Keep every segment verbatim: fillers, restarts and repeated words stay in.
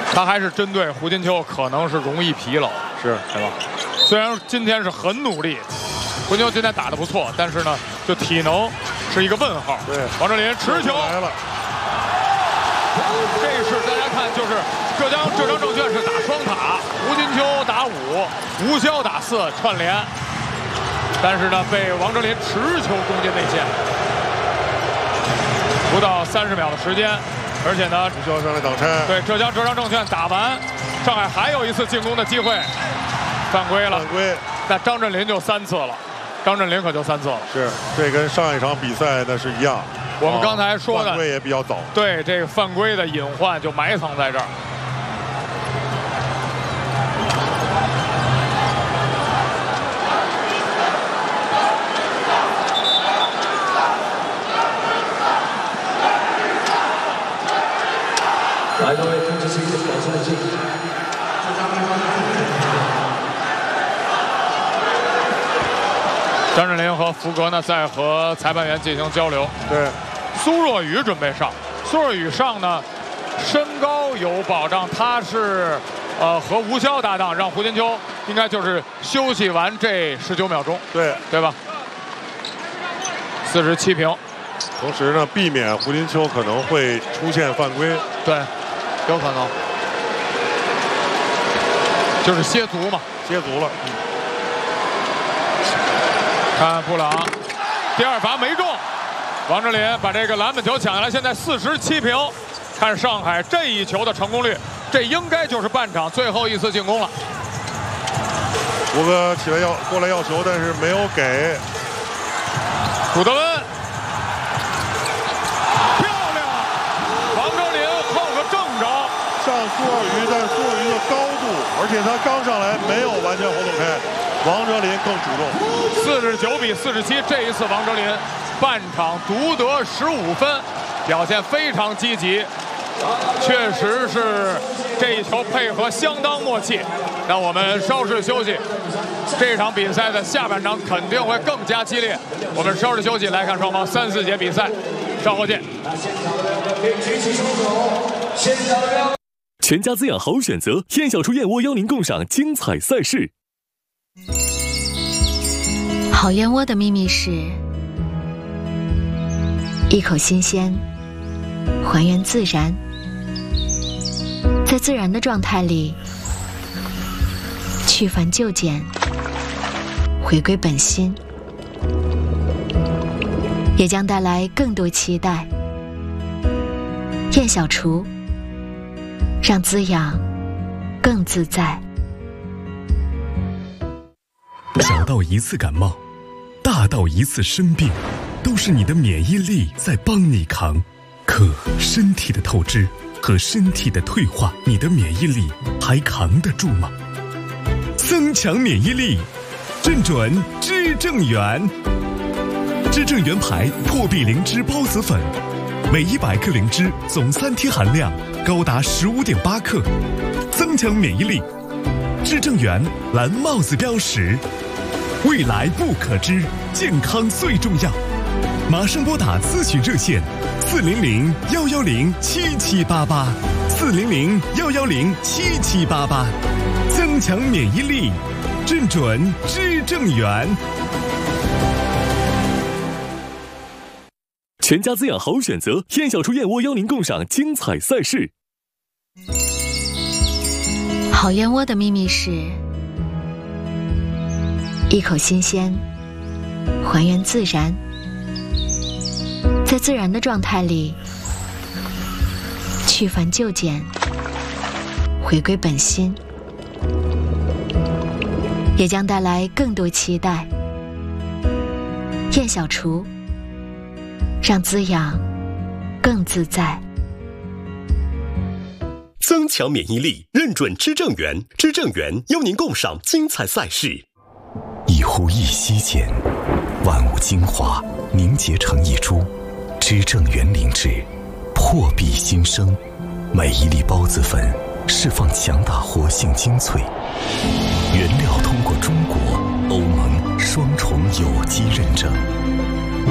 他还是针对胡金秋可能是容易疲劳， 是对吧？虽然今天是很努力，胡金秋今天打得不错，但是呢，就体能是一个问号。 对， 王哲林持球来了。 这是大家看，就是浙江浙江证券是打双塔，胡金秋打五，吴潇打四串联，但是呢被王哲林持球攻进内线，不到三十秒的时间，而且呢吴潇上来挡拆， 对浙江浙江证券打完，上海还有一次进攻的机会，犯规了， 犯规， 那张镇麟就三次了，张镇麟可就三次了， 是这跟上一场比赛那是一样。 我们刚才说的犯规也比较早， 对这个犯规的隐患就埋藏在这儿。 来，各位控制器保持冷静。 张镇麟和福格呢在和裁判员进行交流。 对。 苏若雨准备上，苏若雨上呢，身高有保障，他是呃和吴潇搭档，让胡金秋应该就是休息完这十九秒钟， 对对吧？四十七平， 同时呢，避免胡金秋可能会出现犯规， 对，有可能，就是歇足嘛， 歇足了。嗯、 看布朗，第二罚没中。王哲林把这个篮板球抢下来，现在四十七平。看上海这一球的成功率，这应该就是半场最后一次进攻了。 胡哥起来要过来要球，但是没有给。 古德温，漂亮！王哲林后个正着， 上苏若雨，但苏若雨的高度，而且他刚上来没有完全活动开，王哲林更主动。 四十九比四十七，这一次王哲林半场独得十五分，表现非常积极，确实是这一球配合相当默契。那我们稍事休息，这场比赛的下半场肯定会更加激烈。我们稍事休息来看双方三四节比赛，稍后见。 全家滋养好选择，燕小厨燕窝邀您共赏精彩赛事。 好燕窝的秘密是一口新鲜，还原自然，在自然的状态里去繁就简，回归本心，也将带来更多期待。燕小厨，让滋养更自在。 小到一次感冒，大到一次生病，都是你的免疫力在帮你扛。可身体的透支和身体的退化，你的免疫力还扛得住吗？增强免疫力，正准知正元。知正元牌破壁灵芝孢子粉，每一百克灵芝总三天含量高达十五点八克，增强免疫力。知正元蓝帽子标识，未来不可知，健康最重要。马上拨打咨询热线四零零幺幺零七七八八，四零零幺幺零七七八八，增强免疫力，正准知正元。 全家滋养好选择，燕小厨燕窝邀您共赏精彩赛事。 好燕窝的秘密是一口新鲜，还原自然，在自然的状态里去繁就简，回归本心，也将带来更多期待。燕小厨，让滋养更自在。 增强免疫力，认准知正元，知正元邀您共赏精彩赛事。 一呼一吸间，万物精华凝结成一株，知正元灵芝，破壁新生。每一粒孢子粉释放强大活性精粹，原料通过中国、欧盟双重有机认证，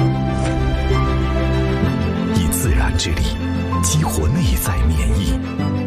以自然之力激活内在免疫。